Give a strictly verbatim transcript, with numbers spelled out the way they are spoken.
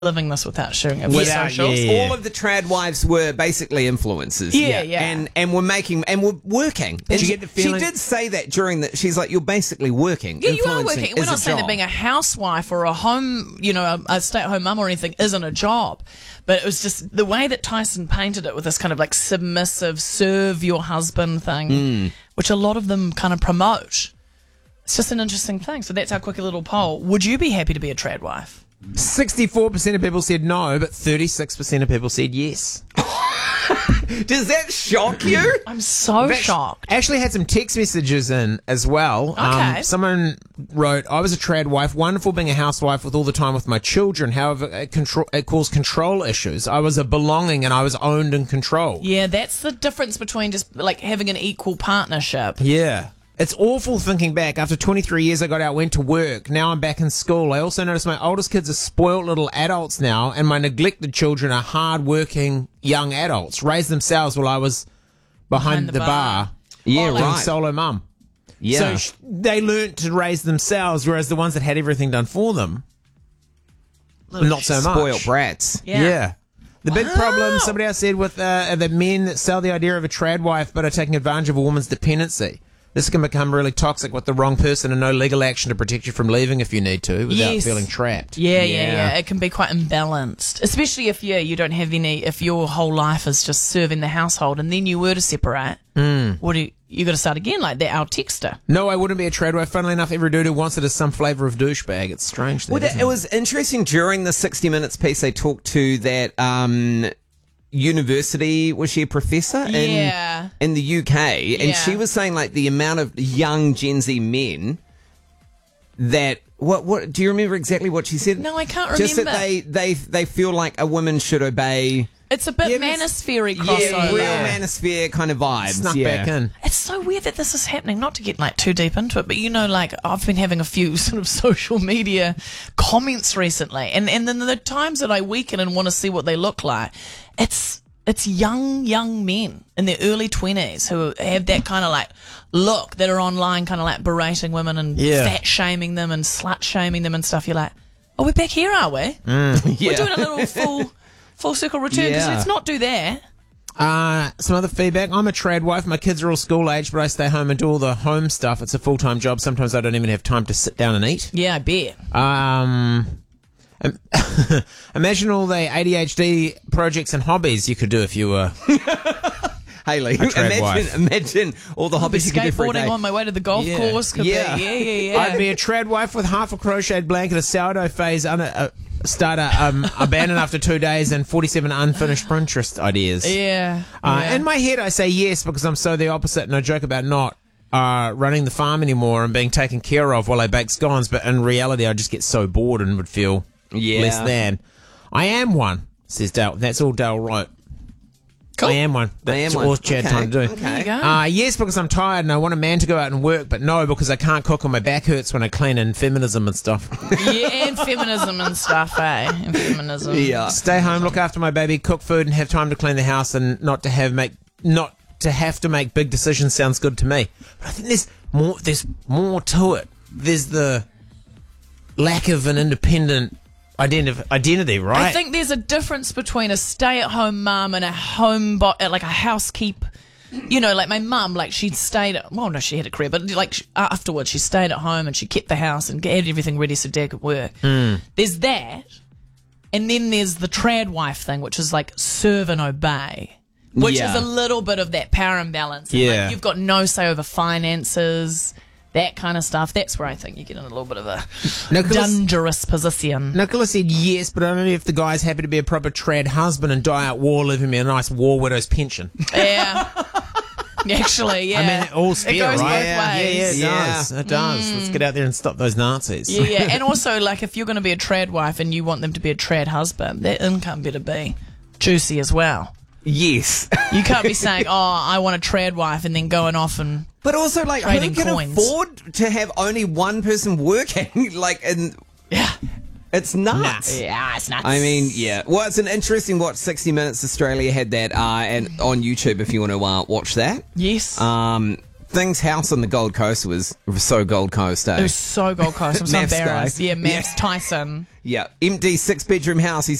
living this without sharing it Without- without socials. yeah, yeah. All of the trad wives were basically influencers. Yeah, yeah. And and were making and were working. Did And you she- get the feeling- She did say that during the. She's like, you're basically working. Yeah, you are Influencing working. We're is not a saying that job. being a housewife or a home, you know, a, a stay-at-home mum or anything isn't a job. But it was just the way that Tyson painted it with this kind of like submissive, serve your husband thing, Mm. which a lot of them kind of promote. It's just an interesting thing. So that's our quickie little poll. Would you be happy to be a trad wife? sixty-four percent of people said no, but thirty-six percent of people said yes. Does that shock you? I'm so That- shocked. Actually had some text messages in as well. Okay. Um, someone wrote, I was a trad wife, wonderful being a housewife with all the time with my children. However, it, control, it caused control issues. I was a belonging and I was owned and controlled. Yeah, that's the difference between just like having an equal partnership. Yeah. It's awful thinking back. After twenty-three years, I got out, went to work. Now I'm back in school. I also noticed my oldest kids are spoiled little adults now, and my neglected children are hard-working young adults, raised themselves while I was behind, Behind the the, bar. bar. Yeah, being right. solo mum. Yeah. So sh- they learnt to raise themselves, whereas the ones that had everything done for them, not so much. Spoiled brats. Yeah. The big Wow. problem, somebody else said, with uh, the men that sell the idea of a trad wife but are taking advantage of a woman's dependency. This can become really toxic with the wrong person and no legal action to protect you from leaving if you need to without Yes. feeling trapped. Yeah, yeah, Yeah. yeah. It can be quite imbalanced, especially if yeah you don't have any. If your whole life is just serving the household, and then you were to separate, mm. what do you? You got to start again, like that. Our texter. No, I wouldn't be a trad wife. Funnily enough, every dude who wants it is some flavour of douchebag. It's strange. That, Well, that, isn't it was interesting during the sixty Minutes piece. They talked to that um, university. Was she a professor Yeah. in in the U K? And Yeah. she was saying like the amount of young Gen Z men that. What what do you remember exactly what she said? No, I can't Just that remember. they they they feel like a woman should obey. It's a bit Yeah, but it's- manosphere Yeah, crossover. real manosphere kind of vibes. Snuck yeah. back in. It's so weird that this is happening. Not to get like too deep into it, but you know, like I've been having a few sort of social media comments recently, and and then the times that I weaken and want to see what they look like, it's it's young young men in their early twenties who have that kind of like look that are online, kind of like berating women and Yeah. fat shaming them and slut shaming them and stuff. You're like, oh, we're back here, are we? Yeah. We're doing a little full full circle return. 'Cause Yeah. let's not do that. Uh, some other feedback. I'm a trad wife. My kids are all school age, but I stay home and do all the home stuff. It's a full-time job. Sometimes I don't even have time to sit down and eat. Yeah, I bet. Um, im- imagine all the A D H D projects and hobbies you could do if you were. Haley, trad imagine wife. imagine all the I'll be hobbies you could do for a skateboarding day. on my way to the golf Yeah. course. Could Yeah. be. Yeah, yeah, yeah. I'd be a trad wife with half a crocheted blanket, a sourdough phase, un- uh, start a, um, abandoned after two days, and forty-seven unfinished Pinterest ideas. Yeah. Uh, yeah. In my head, I say yes because I'm so the opposite, and I joke about not uh, running the farm anymore and being taken care of while I bake scones. But in reality, I just get so bored and would feel Yeah. less than. I am one, says Dale. That's all Dale wrote. Cool. I am one. That's I am one. all Chad Okay. time to do. There you go. Uh, yes, because I'm tired and I want a man to go out and work, but no, because I can't cook and my back hurts when I clean, and feminism and stuff. Yeah, and feminism and stuff, eh? And feminism. Yeah. Stay home, look after my baby, cook food, and have time to clean the house, and not to have make not to have to make big decisions sounds good to me. But I think there's more. There's more to it. There's the lack of an independent identif- identity, right? I think there's a difference between a stay-at-home mum and a home, bo- uh, like a housekeep. You know, like my mum, like she'd stayed. At, well, no, she had a career, but like she, afterwards, she stayed at home and she kept the house and had everything ready so Dad could work. Mm. There's that, and then there's the trad wife thing, which is like serve and obey, which Yeah. is a little bit of that power imbalance. And, Yeah. like, you've got no say over finances. That kind of stuff. That's where I think you get in a little bit of a Nicholas- dangerous position. Nicola said yes, but only if the guy's happy to be a proper trad husband and die out war, leaving me a nice war widow's pension. Yeah. Actually, yeah. I mean, all's fair, it goes right? both Yeah, yeah, ways. it Yeah. does. It does. Let's get out there and stop those Nazis. Yeah, yeah. And also, like, if you're going to be a trad wife and you want them to be a trad husband, their income better be juicy as well. Yes. You can't be saying, oh, I want a trad wife, and then going off and... But also, like, who Trading can coins. afford to have only one person working? Like, and Yeah. it's nuts. Yeah, it's nuts. I mean, yeah. Well, it's an interesting watch. sixty Minutes Australia had that, uh, and on YouTube if you want to uh, watch that. Yes. Um, Thing's house on the Gold Coast was so Gold Coast, eh? It was so Gold Coast. I'm so Mavs guy. embarrassed. Yeah, Mavs Yeah. Tyson. Yeah, empty six-bedroom house. He's